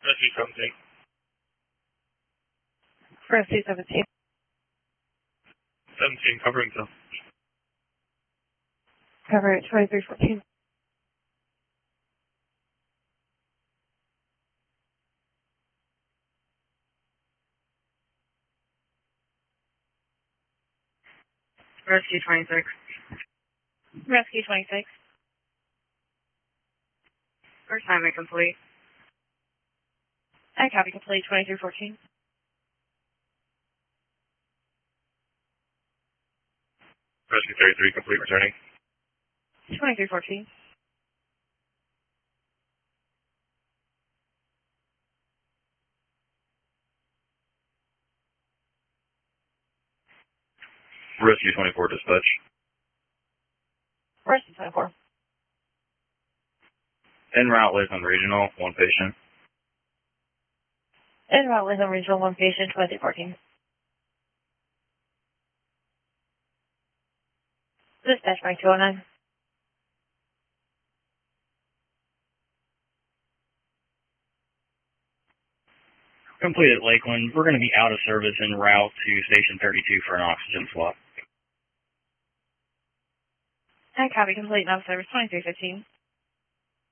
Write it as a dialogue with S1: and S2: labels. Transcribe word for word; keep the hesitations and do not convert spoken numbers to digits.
S1: Rescue seventeen.
S2: Rescue seventeen.
S1: seventeen, covering them.
S2: Cover it, twenty-three fourteen.
S3: Rescue twenty-six.
S2: Rescue twenty-six.
S3: First time complete.
S2: I copy complete, twenty-three fourteen.
S1: Rescue thirty-three, complete, returning.
S2: twenty-three fourteen.
S1: Rescue twenty-four, dispatch.
S2: Rescue twenty-four.
S1: En route, Lakeland Regional, one patient.
S2: En route, Lakeland Regional, one patient, twenty-three fourteen. Dispatch Mike two oh nine.
S4: Complete at Lakeland. We're going to be out of service en route to Station thirty-two for an oxygen swap.
S2: I copy complete, now service twenty-three fifteen.